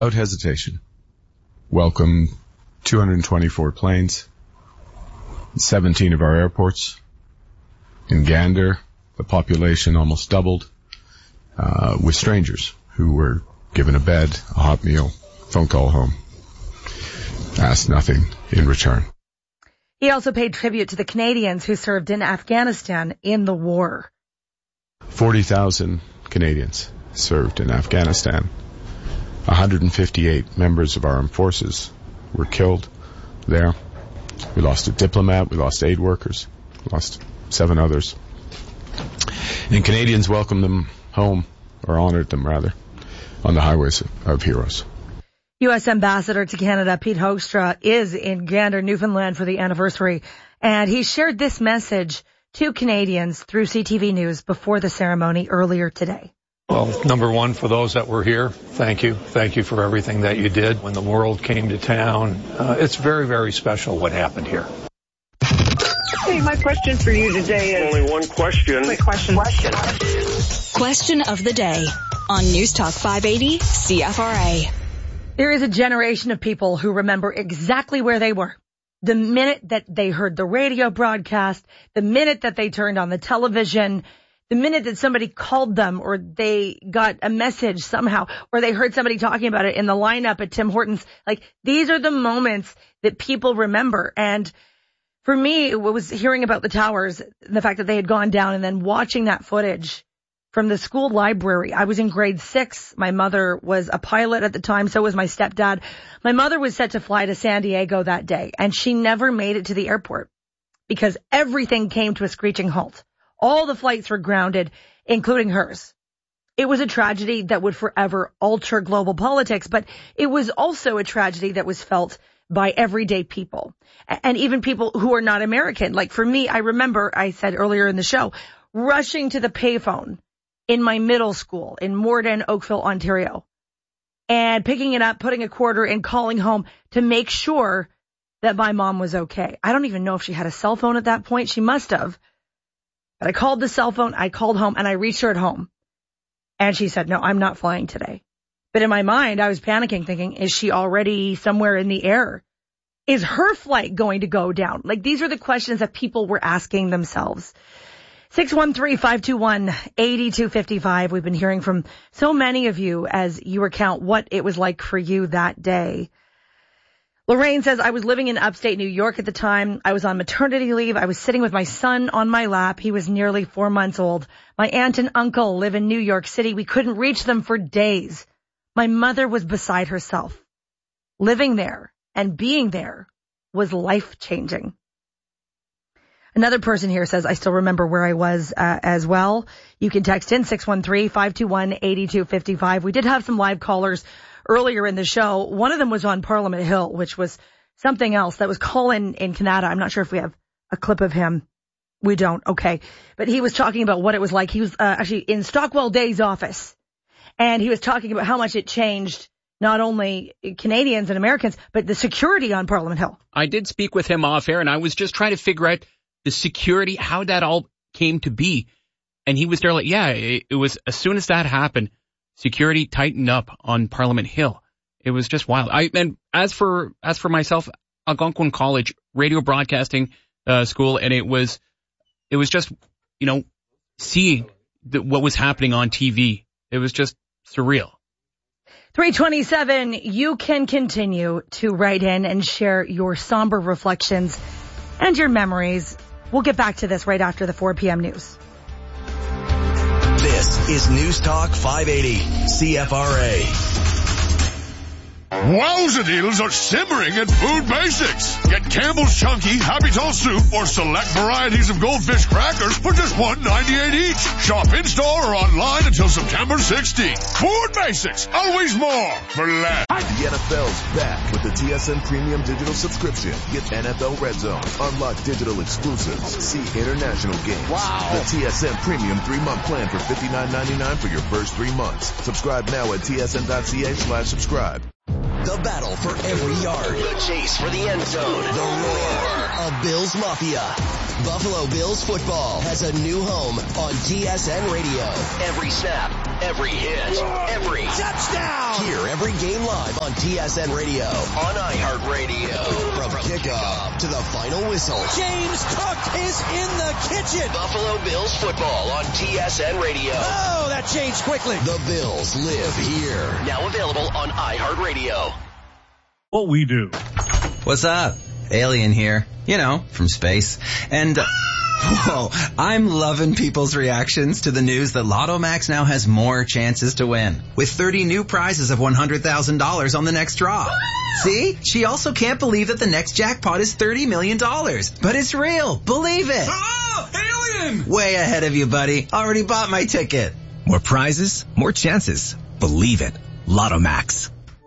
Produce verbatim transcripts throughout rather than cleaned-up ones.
Without hesitation, welcome two hundred twenty-four planes, seventeen of our airports. In Gander, the population almost doubled, uh, with strangers who were given a bed, a hot meal, phone call home, asked nothing in return. He also paid tribute to the Canadians who served in Afghanistan in the war. forty thousand Canadians served in Afghanistan. one hundred fifty-eight members of our armed forces were killed there. We lost a diplomat, we lost aid workers, we lost seven others. And Canadians welcomed them home, or honored them rather, on the highways of heroes. U S Ambassador to Canada Pete Hoekstra is in Gander, Newfoundland for the anniversary, and he shared this message to Canadians through C T V News before the ceremony earlier today. Well, number one, for those that were here, thank you. Thank you for everything that you did when the world came to town. Uh, it's very, very special what happened here. Hey, my question for you today is... Only one question. Quick question. Question. Question of the day on News Talk five eighty C F R A. There is a generation of people who remember exactly where they were. The minute that they heard the radio broadcast, the minute that they turned on the television, the minute that somebody called them or they got a message somehow, or they heard somebody talking about it in the lineup at Tim Hortons. Like, these are the moments that people remember. And for me, it was hearing about the towers, the fact that they had gone down, and then watching that footage from the school library. I was in grade six. My mother was a pilot at the time. So was my stepdad. My mother was set to fly to San Diego that day, and she never made it to the airport because everything came to a screeching halt. All the flights were grounded, including hers. It was a tragedy that would forever alter global politics, but it was also a tragedy that was felt by everyday people, and even people who are not American. Like for me, I remember, I said earlier in the show, rushing to the payphone in my middle school in Morden, Oakville, Ontario, and picking it up, putting a quarter in, calling home to make sure that my mom was okay. I don't even know if she had a cell phone at that point. She must have. But I called the cell phone, I called home, and I reached her at home. And she said, no, I'm not flying today. But in my mind, I was panicking, thinking, is she already somewhere in the air? Is her flight going to go down? Like, these are the questions that people were asking themselves. six one three, five two one, eight two five five. We've been hearing from so many of you as you recount what it was like for you that day. Lorraine says, I was living in upstate New York at the time. I was on maternity leave. I was sitting with my son on my lap. He was nearly four months old. My aunt and uncle live in New York City. We couldn't reach them for days. My mother was beside herself. Living there and being there was life-changing. Another person here says, I still remember where I was uh, as well. You can text in six one three, five two one, eight two five five. We did have some live callers earlier in the show. One of them was on Parliament Hill, which was something else. That was Colin in Canada. I'm not sure if we have a clip of him. We don't. Okay. But he was talking about what it was like. He was uh, actually in Stockwell Day's office, and he was talking about how much it changed not only Canadians and Americans, but the security on Parliament Hill. I did speak with him off air, and I was just trying to figure out the security, how that all came to be. And he was there like, yeah, it, it was as soon as that happened, security tightened up on Parliament Hill. It was just wild. I and as for as for myself, Algonquin College radio broadcasting uh, school, and it was it was just, you know, seeing the, what was happening on T V. It was just surreal. three twenty-seven, you can continue to write in and share your somber reflections and your memories. We'll get back to this right after the four p.m. news. This is News Talk five eighty C F R A. Wowza deals are simmering at Food Basics. Get Campbell's Chunky Happy Tall Soup or select varieties of Goldfish crackers for just one ninety-eight each. Shop in-store or online until September sixteenth. Food Basics, always more for less. The N F L's back with the T S N Premium Digital Subscription. Get N F L Red Zone, unlock digital exclusives, see international games. Wow. The T S N Premium three-month plan for fifty-nine ninety-nine for your first three months. Subscribe now at T S N dot C A slash subscribe. The battle for every yard. The chase for the end zone. The roar of Bills Mafia. Buffalo Bills football has a new home on T S N Radio. Every snap, Every hit, every touchdown. Hear every game live on T S N Radio. On iHeartRadio. From kickoff to the final whistle. James Cook is in the kitchen. Buffalo Bills football on T S N Radio. Oh, that changed quickly. The Bills live here. Now available on iHeartRadio. What we do. What's up? Alien here. You know, from space. And... Uh, Whoa, I'm loving people's reactions to the news that Lotto Max now has more chances to win, with thirty new prizes of one hundred thousand dollars on the next draw. See? She also can't believe that the next jackpot is thirty million dollars. But it's real. Believe it. Oh, alien! Way ahead of you, buddy. Already bought my ticket. More prizes, more chances. Believe it. Lotto Max.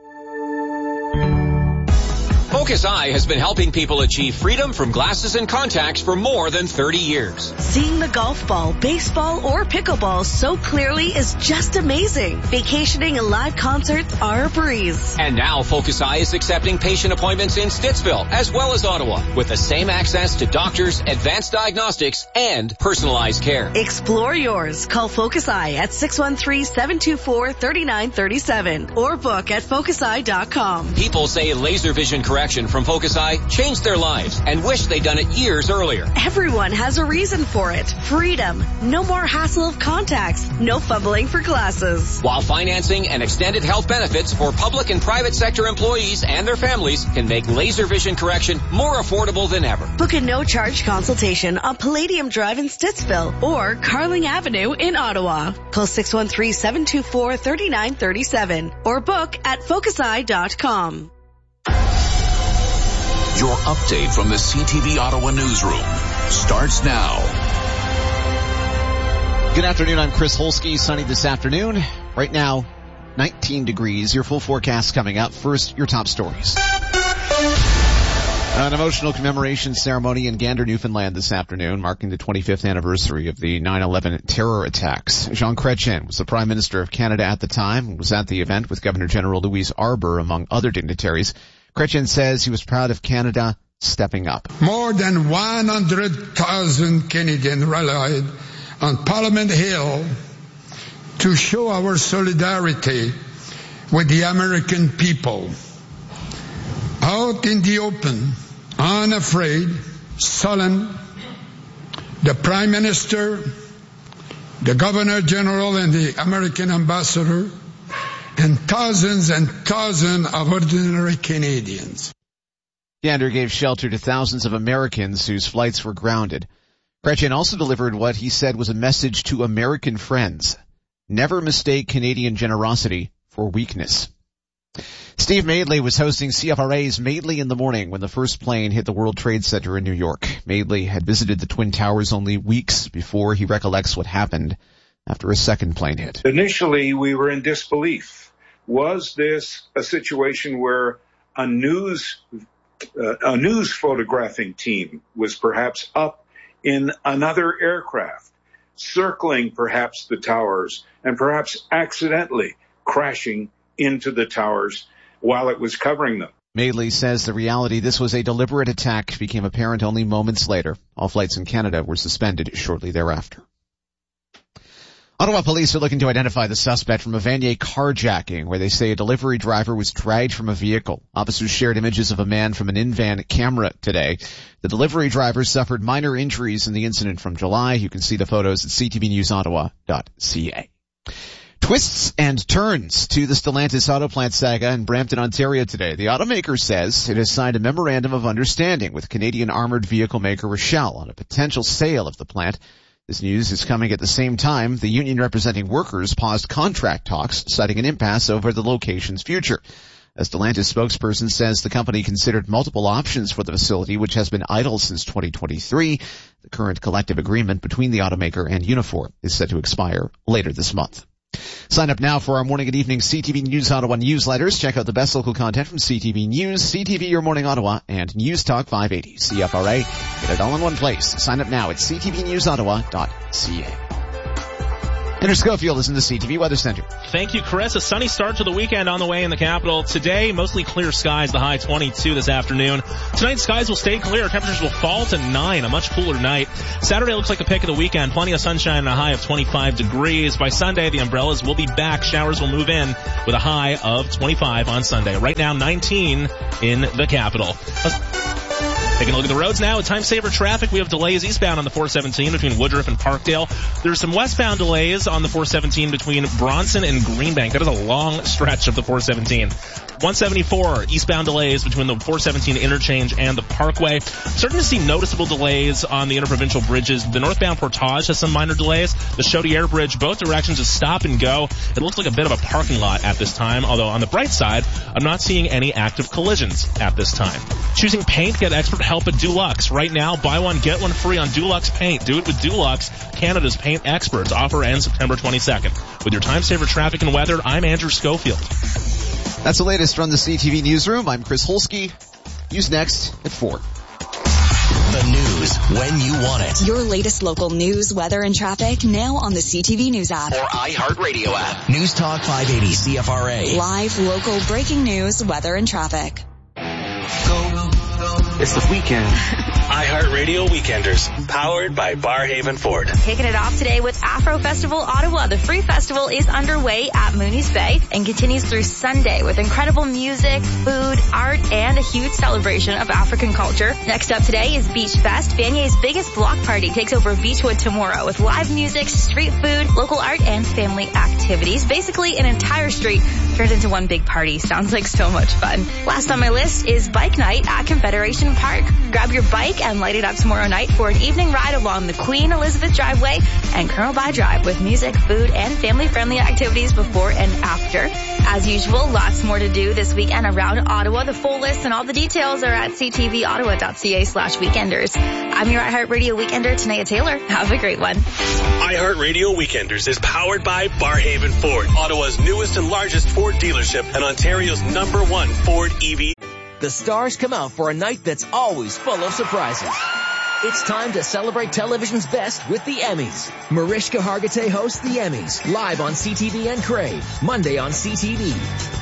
Focus Eye has been helping people achieve freedom from glasses and contacts for more than thirty years. Seeing the golf ball, baseball, or pickleball so clearly is just amazing. Vacationing and live concerts are a breeze. And now Focus Eye is accepting patient appointments in Stittsville as well as Ottawa with the same access to doctors, advanced diagnostics, and personalized care. Explore yours. Call Focus Eye at six one three, seven two four, three nine three seven or book at focus eye dot com. People say laser vision correction from Focus Eye changed their lives and wish they'd done it years earlier. Everyone has a reason for it. Freedom. No more hassle of contacts. No fumbling for glasses. While financing and extended health benefits for public and private sector employees and their families can make laser vision correction more affordable than ever. Book a no-charge consultation on Palladium Drive in Stittsville or Carling Avenue in Ottawa. Call six one three, seven two four, three nine three seven or book at focus eye dot com. Your update from the C T V Ottawa newsroom starts now. Good afternoon. I'm Chris Holsky. Sunny this afternoon. Right now, nineteen degrees. Your full forecast coming up. First, your top stories. An emotional commemoration ceremony in Gander, Newfoundland this afternoon, marking the twenty-fifth anniversary of the nine eleven terror attacks. Jean Chrétien was the Prime Minister of Canada at the time and was at the event with Governor General Louise Arbour, among other dignitaries. Chrétien says he was proud of Canada stepping up. More than one hundred thousand Canadians rallied on Parliament Hill to show our solidarity with the American people. Out in the open, unafraid, solemn, the Prime Minister, the Governor General and the American Ambassador, and thousands and thousands of ordinary Canadians. Gander gave shelter to thousands of Americans whose flights were grounded. Chrétien also delivered what he said was a message to American friends. Never mistake Canadian generosity for weakness. Steve Madeley was hosting C F R A's Madeley in the Morning when the first plane hit the World Trade Center in New York. Madeley had visited the Twin Towers only weeks before he recollects what happened after a second plane hit. Initially, we were in disbelief. Was this a situation where a news uh, a news photographing team was perhaps up in another aircraft, circling perhaps the towers, and perhaps accidentally crashing into the towers while it was covering them? Madeley says the reality this was a deliberate attack became apparent only moments later. All flights in Canada were suspended shortly thereafter. Ottawa police are looking to identify the suspect from a Vanier carjacking, where they say a delivery driver was dragged from a vehicle. Officers shared images of a man from an in-van camera today. The delivery driver suffered minor injuries in the incident from July. You can see the photos at c t v news ottawa dot c a. Twists and turns to the Stellantis auto plant saga in Brampton, Ontario today. The automaker says it has signed a memorandum of understanding with Canadian armored vehicle maker Rochelle on a potential sale of the plant. This news is coming at the same time the union representing workers paused contract talks, citing an impasse over the location's future. A Stellantis spokesperson says the company considered multiple options for the facility, which has been idle since twenty twenty-three. The current collective agreement between the automaker and Unifor is set to expire later this month. Sign up now for our morning and evening C T V News Ottawa newsletters. Check out the best local content from C T V News, C T V Your Morning Ottawa, and News Talk five eighty. C F R A. Get it all in one place. Sign up now at c t v news ottawa dot c a. Andrew Schofield is in the C T V Weather Center. Thank you, Chris. A sunny start to the weekend on the way in the capital. Today, mostly clear skies, the high twenty-two this afternoon. Tonight, skies will stay clear. Temperatures will fall to nine, a much cooler night. Saturday looks like a pick of the weekend. Plenty of sunshine and a high of twenty-five degrees. By Sunday, the umbrellas will be back. Showers will move in with a high of twenty-five on Sunday. Right now, nineteen in the capital. Let's Taking a look at the roads now. With time saver traffic, we have delays eastbound on the four seventeen between Woodruff and Parkdale. There's some westbound delays on the four seventeen between Bronson and Greenbank. That is a long stretch of the four seventeen. one seventy-four eastbound delays between the four seventeen interchange and the Parkway. Starting to see noticeable delays on the interprovincial bridges. The northbound Portage has some minor delays. The Chaudière Bridge, both directions is stop and go. It looks like a bit of a parking lot at this time, although on the bright side, I'm not seeing any active collisions at this time. Choosing paint, get expert help at Dulux. Right now, buy one, get one free on Dulux Paint. Do it with Dulux, Canada's paint experts. Offer ends September twenty-second. With your time saver traffic and weather, I'm Andrew Schofield. That's the latest from the C T V Newsroom. I'm Chris Holsky. News next at four. The news when you want it. Your latest local news, weather, and traffic now on the C T V News app. Or iHeartRadio app. News Talk five eighty C F R A. Live, local, breaking news, weather, and traffic. It's the weekend. iHeartRadio Weekenders, powered by Barhaven Ford. Kicking it off today with Afro Festival Ottawa. The free festival is underway at Mooney's Bay and continues through Sunday with incredible music, food, art, and a huge celebration of African culture. Next up today is Beach Fest. Vanier's biggest block party takes over Beachwood tomorrow with live music, street food, local art, and family activities. Basically, an entire street turned into one big party. Sounds like so much fun. Last on my list is Bike Night at Confederation Park. Grab your bike and light it up tomorrow night for an evening ride along the Queen Elizabeth Driveway and Colonel By Drive with music, food, and family-friendly activities before and after. As usual, lots more to do this weekend around Ottawa. The full list and all the details are at c t v ottawa dot c a slash weekenders. I'm your iHeartRadio Weekender, Tanea Taylor. Have a great one. iHeartRadio Weekenders is powered by Barhaven Ford, Ottawa's newest and largest Ford dealership and Ontario's number one Ford E V. The stars come out for a night that's always full of surprises. It's time to celebrate television's best with the Emmys. Mariska Hargitay hosts the Emmys, live on C T V and Crave, Monday on C T V.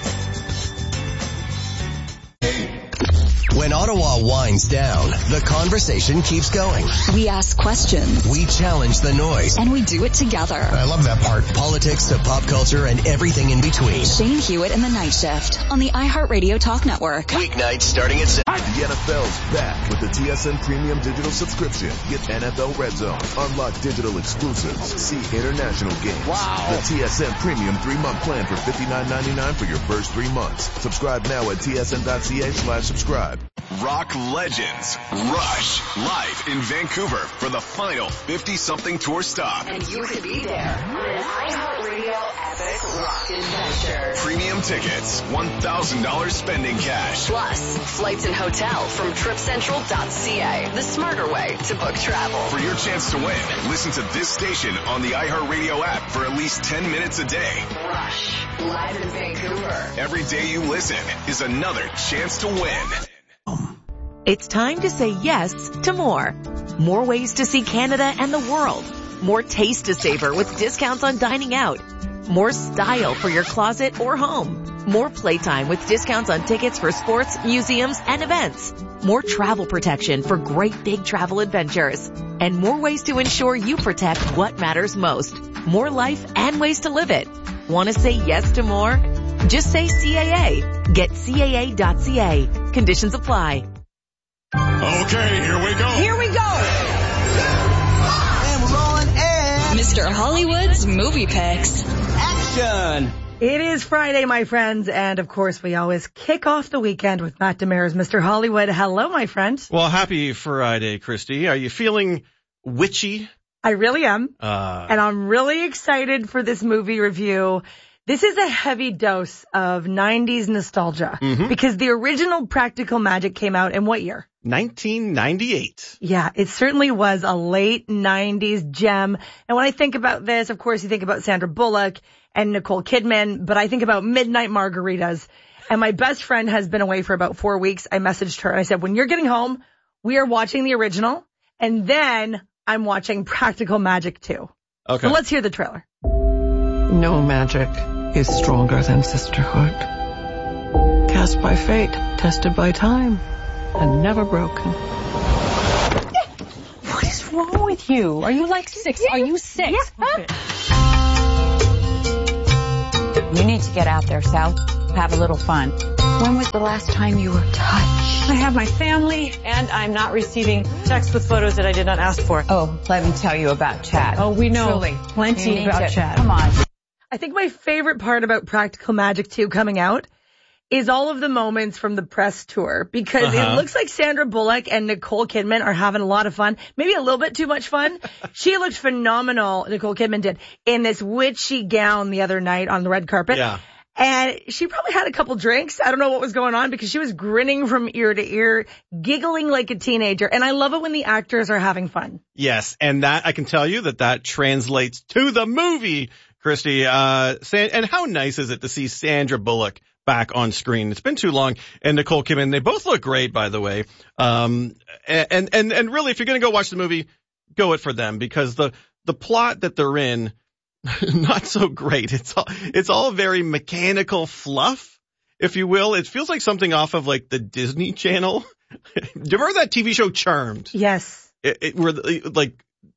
When Ottawa winds down, the conversation keeps going. We ask questions. We challenge the noise. And we do it together. I love that part. Politics to pop culture and everything in between. Shane Hewitt and the Night Shift on the iHeartRadio Talk Network. Weeknights starting at six. The N F L's back with the T S N Premium Digital Subscription. Get N F L Red Zone, unlock digital exclusives, see international games. Wow. The T S N Premium three-month plan for fifty-nine ninety-nine for your first three months. Subscribe now at t s n dot c a slash subscribe. Rock legends Rush live in Vancouver for the final fifty-something tour stop. And you could be there on an iHeartRadio epic rock adventure. Premium tickets, one thousand dollars spending cash. Plus, flights and hotel from trip central dot c a, the smarter way to book travel. For your chance to win, listen to this station on the iHeartRadio app for at least ten minutes a day. Rush, live in Vancouver. Every day you listen is another chance to win. It's time to say yes to more. More ways to see Canada and the world. More taste to savor with discounts on dining out. More style for your closet or home. More playtime with discounts on tickets for sports, museums, and events. More travel protection for great big travel adventures. And more ways to ensure you protect what matters most. More life and ways to live it. Want to say yes to more? Just say C A A. Get C A A dot C A. Conditions apply. Okay, here we go. Here we go. And we're rolling and Mister Hollywood's Movie Picks. Action. It is Friday, my friends, and of course we always kick off the weekend with Matt Demers, Mister Hollywood. Hello, my friend. Well, happy Friday, Christy. Are you feeling witchy? I really am. Uh, and I'm really excited for this movie review. This is a heavy dose of nineties nostalgia mm-hmm. because the original Practical Magic came out in what year? nineteen ninety-eight. Yeah, it certainly was a late nineties gem. And when I think about this, of course, you think about Sandra Bullock and Nicole Kidman, but I think about Midnight Margaritas. And my best friend has been away for about four weeks. I messaged her and I said, when you're getting home, we are watching the original and then I'm watching Practical Magic two. Okay. So let's hear the trailer. No magic is stronger than sisterhood. Cast by fate, tested by time, and never broken. What is wrong with you? Are you like six? Are you six? Yeah. You need to get out there, Sal. Have a little fun. When was the last time you were touched? I have my family, and I'm not receiving texts with photos that I did not ask for. Oh, let me tell you about Chad. Oh, we know Truly. plenty about to, Chad. Come on. I think my favorite part about Practical Magic two coming out is all of the moments from the press tour, because uh-huh. it looks like Sandra Bullock and Nicole Kidman are having a lot of fun, maybe a little bit too much fun. She looked phenomenal, Nicole Kidman did, in this witchy gown the other night on the red carpet. Yeah. And she probably had a couple drinks. I don't know what was going on, because she was grinning from ear to ear, giggling like a teenager. And I love it when the actors are having fun. Yes, and that I can tell you that that translates to the movie, Christy. Uh, and how nice is it to see Sandra Bullock back on screen? It's been too long. And Nicole Kidman, they both look great, by the way. Um, and and and really, if you're going to go watch the movie, go it for them, because the the plot that they're in, not so great. It's all, it's all very mechanical fluff, if you will. It feels like something off of like the Disney Channel. Do you remember that T V show Charmed? Yes. It, it where like,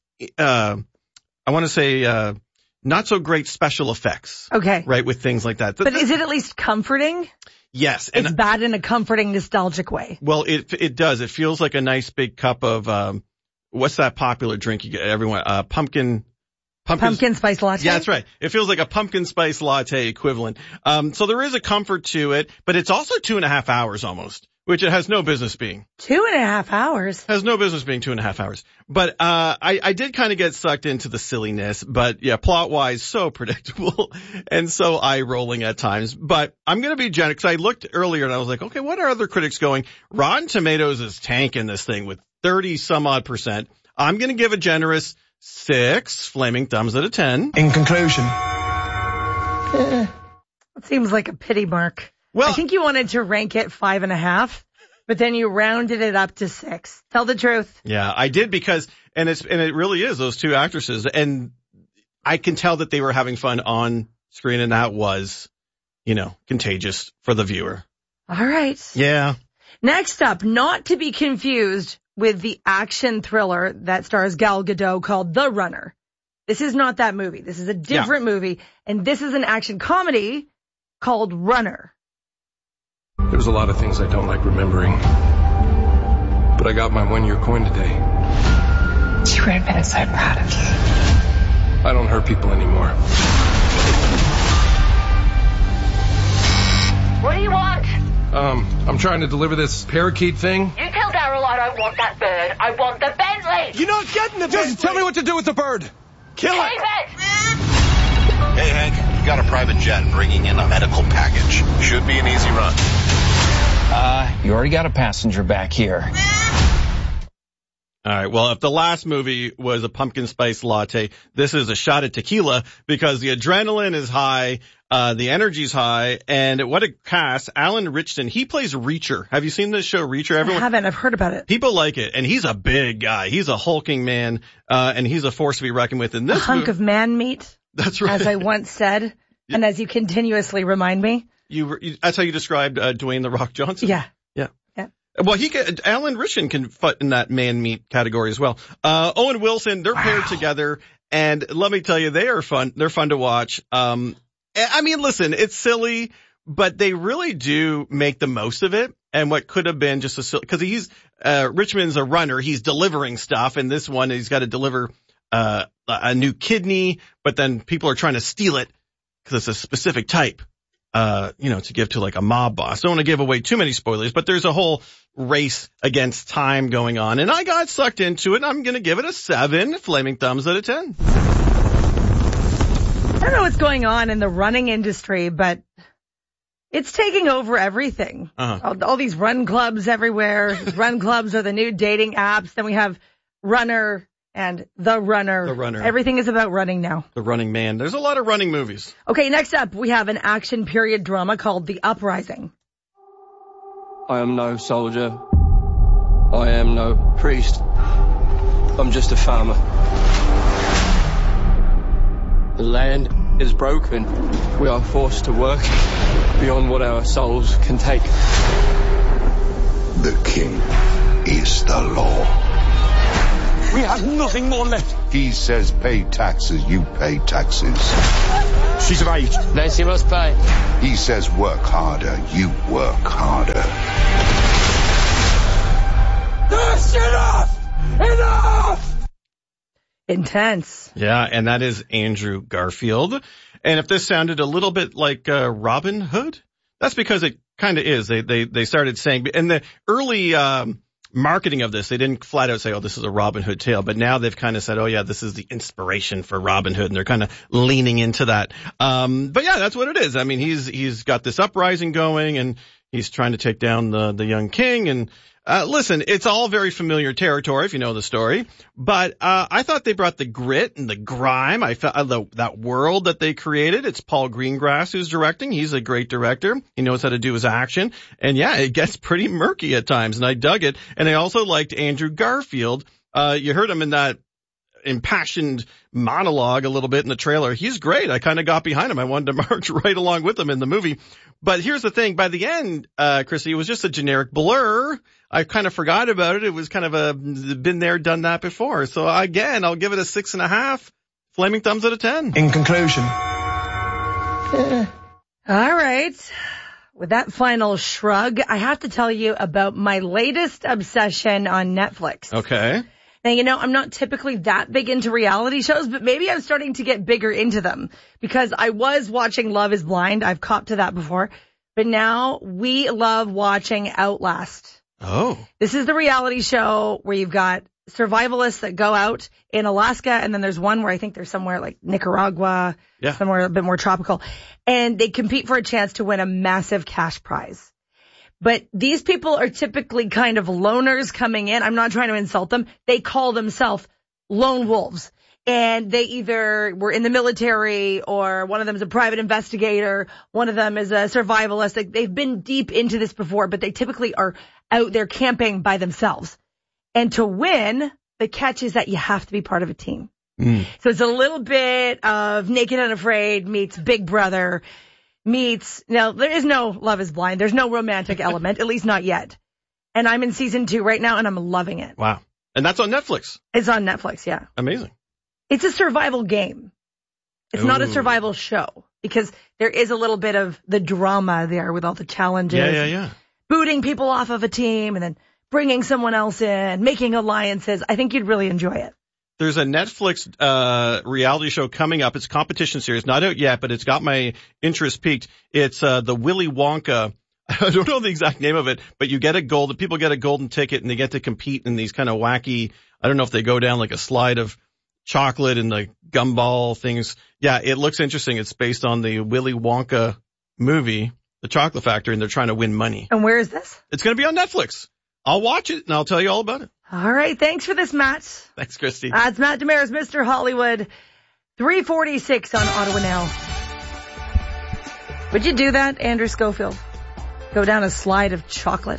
uh, I want to say, uh, not so great special effects. Okay. Right, with things like that. But is it at least comforting? Yes. It's and, bad in a comforting, nostalgic way. Well, it it does. It feels like a nice big cup of, um, what's that popular drink you get everyone, uh, pumpkin. Pumpkin, pumpkin spice latte? Yeah, that's right. It feels like a pumpkin spice latte equivalent. Um, so there is a comfort to it, but it's also two and a half hours almost, which it has no business being. Two and a half hours? Has no business being two and a half hours. But, uh, I, I did kind of get sucked into the silliness, but yeah, plot wise, so predictable and so eye rolling at times. But I'm going to be generous, because I looked earlier and I was like, okay, what are other critics going? Rotten Tomatoes is tanking this thing with thirty some odd percent. I'm going to give a generous six flaming thumbs out of ten. In conclusion. Eh, it seems like a pity mark. Well, I think you wanted to rank it five and a half, but then you rounded it up to six. Tell the truth. Yeah, I did, because, and it's, and it really is those two actresses, and I can tell that they were having fun on screen, and that was, you know, contagious for the viewer. All right. Yeah. Next up, not to be confused with the action thriller that stars Gal Gadot called The Runner. This is not that movie. This is a different yeah. movie, and this is an action comedy called Runner. There's a lot of things I don't like remembering, but I got my one-year coin today. You would have been so proud of you. I don't hurt people anymore. What do you want? Um, I'm trying to deliver this parakeet thing. You tell Daryl I don't want that bird. I want the Bentley. You're not getting the Bentley. Just tell me what to do with the bird. Kill Keep it. it. Hey, Hank, we've got a private jet bringing in a medical package. Should be an easy run. Uh, you already got a passenger back here. All right. Well, if the last movie was a pumpkin spice latte, this is a shot at tequila, because the adrenaline is high, uh, the energy's high, and what a cast. Alan Ritchson, he plays Reacher. Have you seen this show, Reacher? Everyone, I haven't. I've heard about it. People like it, and he's a big guy. He's a hulking man, uh, and he's a force to be reckoned with. In this a hunk movie, of man meat. That's right. As I once said, yeah. and as you continuously remind me. You, you that's how you described uh, Dwayne The Rock Johnson? Yeah. Yeah. Yeah. Well, he can, Alan Ritchson can fit in that man meat category as well. Uh, Owen Wilson, they're wow. paired together, and let me tell you, they are fun. They're fun to watch. Um, I mean, listen, it's silly, but they really do make the most of it. And what could have been just a silly, because he's uh, Richmond's a runner, he's delivering stuff, and this one he's got to deliver uh a new kidney, but then people are trying to steal it because it's a specific type. Uh, you know, to give to like a mob boss. Don't want to give away too many spoilers, but there's a whole race against time going on, and I got sucked into it, and I'm going to give it a seven flaming thumbs out of ten. I don't know what's going on in the running industry, but it's taking over everything. Uh-huh. All, all these run clubs everywhere. Run clubs are the new dating apps. Then we have Runner and The Runner. The Runner. Everything is about running now. The Running Man. There's a lot of running movies. Okay, next up, we have an action period drama called The Uprising. I am no soldier. I am no priest. I'm just a farmer. The land is broken. We are forced to work beyond what our souls can take. The king is the law. We have nothing more left. He says pay taxes, you pay taxes. She's of age. Then she must pay. He says work harder, you work harder. That's enough! Enough! Intense. Yeah, and that is Andrew Garfield. And if this sounded a little bit like uh, Robin Hood, that's because it kind of is. They they they started saying, in the early um, marketing of this, they didn't flat out say, oh, this is a Robin Hood tale. But now they've kind of said, oh, yeah, this is the inspiration for Robin Hood. And they're kind of leaning into that. Um, but yeah, that's what it is. I mean, he's he's got this uprising going, and he's trying to take down the, the young king. And Uh, listen, it's all very familiar territory if you know the story, but uh I thought they brought the grit and the grime. I felt uh, the, that world that they created. It's Paul Greengrass who's directing. He's a great director. He knows how to do his action, and yeah, it gets pretty murky at times, and I dug it. And I also liked Andrew Garfield. Uh you heard him in that impassioned monologue a little bit in the trailer. He's great. I kind of got behind him. I wanted to march right along with him in the movie. But here's the thing. By the end, uh, Chrissy, it was just a generic blur. I kind of forgot about it. It was kind of a been there, done that before. So again, I'll give it a six and a half. Flaming thumbs out of ten. In conclusion. All right. With that final shrug, I have to tell you about my latest obsession on Netflix. Okay. Now, you know, I'm not typically that big into reality shows, but maybe I'm starting to get bigger into them because I was watching Love is Blind. I've copped to that before, but now we love watching Outlast. Oh. This is the reality show where you've got survivalists that go out in Alaska, and then there's one where I think they're somewhere like Nicaragua, yeah. somewhere a bit more tropical, and they compete for a chance to win a massive cash prize. But these people are typically kind of loners coming in. I'm not trying to insult them. They call themselves lone wolves. And they either were in the military, or one of them is a private investigator. One of them is a survivalist. Like, they've been deep into this before, but they typically are out there camping by themselves. And to win, the catch is that you have to be part of a team. Mm. So it's a little bit of Naked and Afraid meets Big Brother meets, now there is no Love is Blind. There's no romantic element, at least not yet. And I'm in season two right now, and I'm loving it. Wow. And that's on Netflix. It's on Netflix, yeah. Amazing. It's a survival game. It's Ooh. not a survival show, because there is a little bit of the drama there with all the challenges. Yeah, yeah, yeah. Booting people off of a team and then bringing someone else in, making alliances. I think you'd really enjoy it. There's a Netflix uh reality show coming up. It's a competition series, not out yet, but it's got my interest peaked. It's uh the Willy Wonka. I don't know the exact name of it, but you get a gold. People get a golden ticket, and they get to compete in these kind of wacky. I don't know if they go down like a slide of chocolate and the gumball things. Yeah, it looks interesting. It's based on the Willy Wonka movie, The Chocolate Factory, and they're trying to win money. And where is this? It's going to be on Netflix. I'll watch it, and I'll tell you all about it. All right. Thanks for this, Matt. Thanks, Christy. That's Matt Damaris, Mister Hollywood. three forty-six on Ottawa Now. Would you do that, Andrew Schofield? Go down a slide of chocolate?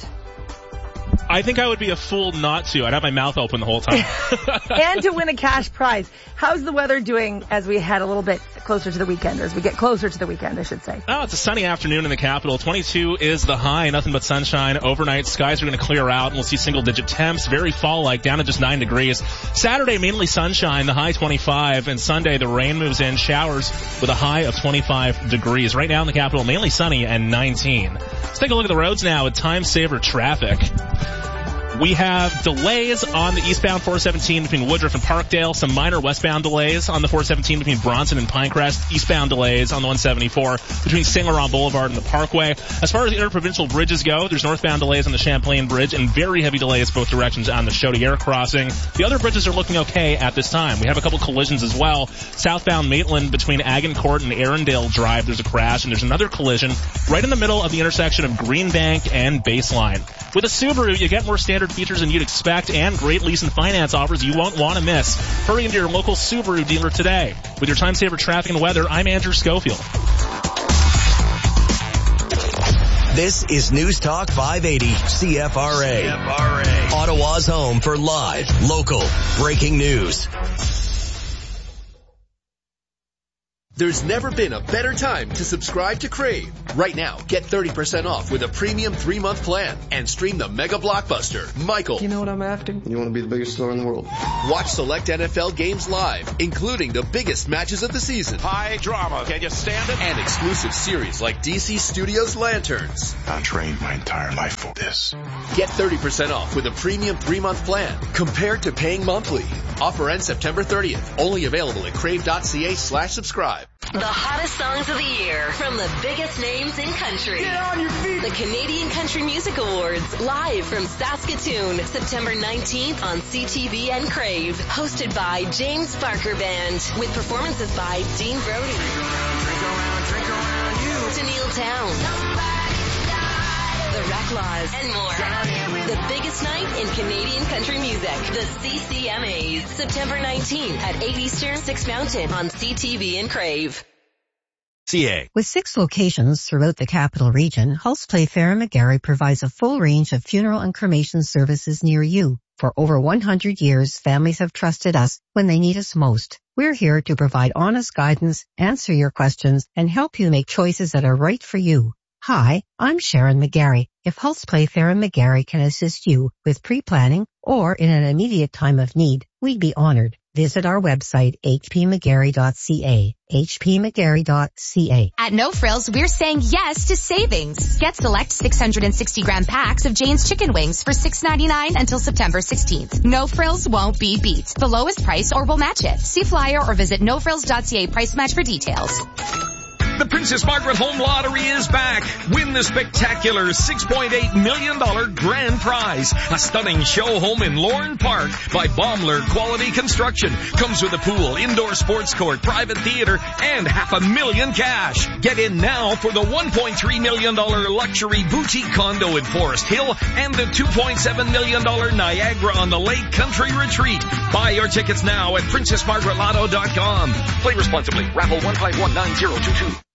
I think I would be a fool not to. I'd have my mouth open the whole time. And to win a cash prize. How's the weather doing as we head a little bit closer to the weekend, or as we get closer to the weekend, I should say? Oh, it's a sunny afternoon in the capital. twenty-two is the high. Nothing but sunshine. Overnight, skies are going to clear out, and we'll see single-digit temps. Very fall-like, down to just nine degrees. Saturday, mainly sunshine, the high twenty-five. And Sunday, the rain moves in, showers with a high of twenty-five degrees. Right now in the capital, mainly sunny and nineteen. Let's take a look at the roads now with time-saver traffic. We have delays on the eastbound four seventeen between Woodruff and Parkdale. Some minor westbound delays on the four seventeen between Bronson and Pinecrest. Eastbound delays on the one seventy-four between Saint Laurent Boulevard and the Parkway. As far as interprovincial bridges go, there's northbound delays on the Champlain Bridge and very heavy delays both directions on the Chaudière crossing. The other bridges are looking okay at this time. We have a couple collisions as well. Southbound Maitland between Agincourt and Arundel Drive, there's a crash, and there's another collision right in the middle of the intersection of Greenbank and Baseline. With a Subaru, you get more standard features than you'd expect and great lease and finance offers you won't want to miss. Hurry into your local Subaru dealer today. With your time-saver traffic and weather, I'm Andrew Schofield. This is News Talk five eighty C F R A. C F R A. Ottawa's home for live, local, breaking news. There's never been a better time to subscribe to Crave. Right now, get thirty percent off with a premium three-month plan and stream the mega blockbuster, Michael. You know what I'm after? You want to be the biggest star in the world. Watch select N F L games live, including the biggest matches of the season. High drama. Can you stand it? And exclusive series like D C Studios Lanterns. I trained my entire life for this. Get thirty percent off with a premium three-month plan compared to paying monthly. Offer ends September thirtieth. Only available at crave.ca slash subscribe. The hottest songs of the year from the biggest names in country. Get on your feet! The Canadian Country Music Awards, live from Saskatoon, September nineteenth on C T V and Crave. Hosted by James Barker Band, with performances by Dean Brody, Drink around, drink around you. Tennille Town, The Reclaws, and more. The biggest night in Canadian country music. The C C M As. September nineteenth at eight Eastern, six Mountain on C T V and Crave. C A. With six locations throughout the capital region, Hulse Play Fair and McGarry provides a full range of funeral and cremation services near you. For over one hundred years, families have trusted us when they need us most. We're here to provide honest guidance, answer your questions, and help you make choices that are right for you. Hi, I'm Sharon McGarry. If Hulse Play Fair and McGarry can assist you with pre-planning or in an immediate time of need, we'd be honored. Visit our website, h p mcgarry dot c a, h p mcgarry dot c a. At No Frills, we're saying yes to savings. Get select six hundred sixty gram packs of Jane's chicken wings for six ninety-nine until September sixteenth. No Frills won't be beat. The lowest price or we'll match it. See flyer or visit no frills dot c a price match for details. The Princess Margaret Home Lottery is back. Win the spectacular six point eight million dollars grand prize. A stunning show home in Lorne Park by Baumler Quality Construction. Comes with a pool, indoor sports court, private theater, and half a million cash. Get in now for the one point three million dollars luxury boutique condo in Forest Hill and the two point seven million dollars Niagara on the Lake Country Retreat. Buy your tickets now at princess margaret lotto dot com. Play responsibly. Raffle one five one nine zero two two.